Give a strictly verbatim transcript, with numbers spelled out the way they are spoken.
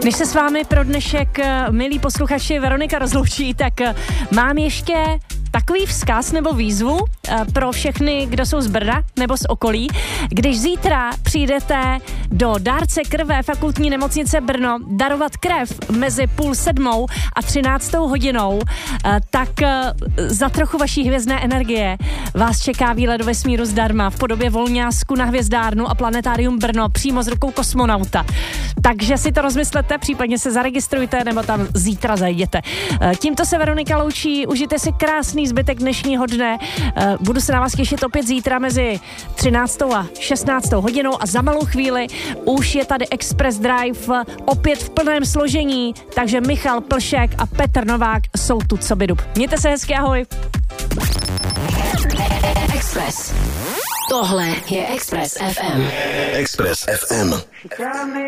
Než se s vámi pro dnešek, milí posluchači, Veronika rozloučí, tak mám ještě takový vzkaz nebo výzvu pro všechny, kdo jsou z Brna nebo z okolí. Když zítra přijdete do dárce krve Fakultní nemocnice Brno darovat krev mezi půl sedmou a třináctou hodinou, tak za trochu vaší hvězdné energie vás čeká výlet do vesmíru zdarma v podobě volňásku na hvězdárnu a planetárium Brno přímo z rukou kosmonauta. Takže si to rozmyslete, případně se zaregistrujte nebo tam zítra zajděte. Tímto se Veronika loučí, užijte si krásný zbytek dnešního dne. Budu se na vás těšit opět zítra mezi třináctou a šestnáctou hodinou a za malou chvíli už je tady Express Drive opět v plném složení, takže Michal Plšek a Petr Novák jsou tu co by dub. Mějte se hezky, ahoj. Express. Tohle je Express F M. Express F M.